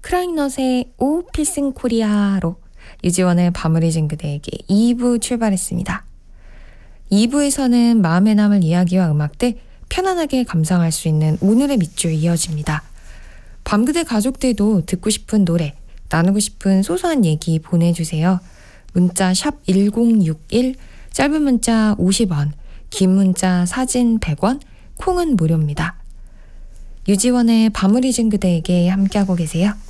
크라잉넛의 오 필승 코리아로 유지원의 밤을 잊은 그대에게 2부 출발했습니다. 2부에서는 마음에 남을 이야기와 음악들 편안하게 감상할 수 있는 오늘의 밑줄 이어집니다. 밤그대 가족들도 듣고 싶은 노래, 나누고 싶은 소소한 얘기 보내주세요. 문자 샵 1061, 짧은 문자 50원, 긴 문자 사진 100원, 콩은 무료입니다. 유지원의 밤을 잊은 그대에게 함께하고 계세요.